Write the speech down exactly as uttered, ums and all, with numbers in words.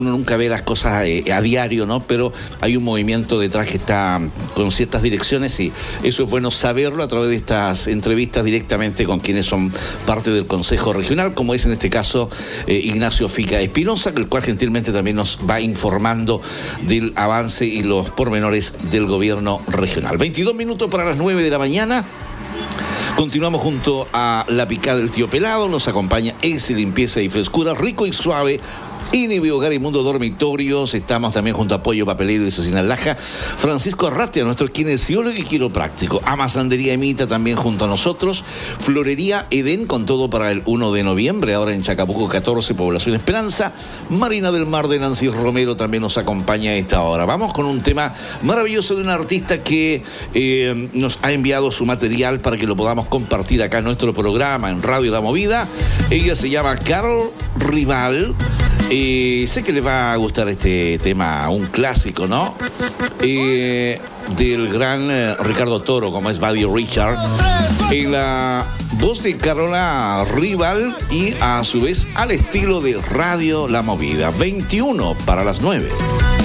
Uno nunca ve las cosas eh, a diario, ¿no? Pero hay un movimiento detrás que está con ciertas direcciones y eso es bueno saberlo a través de estas entrevistas directamente con quienes son parte del Consejo Regional, como es en este caso eh, Ignacio Fica Espinosa, el cual gentilmente también nos va informando del avance y los pormenores del gobierno regional. veintidós minutos para las nueve de la mañana. Continuamos junto a La Picada del Tío Pelado, nos acompaña Easy Limpieza y Frescura, rico y suave. Inhibi Hogar y Mundo Dormitorios, estamos también junto a Pollo Papelero y Cecina Laja, Francisco Arratia, nuestro kinesiólogo y quiropráctico, Amasandería Emita también junto a nosotros, Florería Edén con todo para el uno de noviembre, ahora en Chacabuco catorce, Población Esperanza, Marina del Mar de Nancy Romero también nos acompaña a esta hora. Vamos con un tema maravilloso de una artista que eh, nos ha enviado su material para que lo podamos compartir acá en nuestro programa en Radio La Movida. Ella se llama Carol Rival. Eh, sé que le va a gustar este tema, un clásico, ¿no? Eh, del gran eh, Ricardo Toro, como es Buddy Richard, en la voz de Carola Rival y a su vez al estilo de Radio La Movida. veintiuno para las nueve.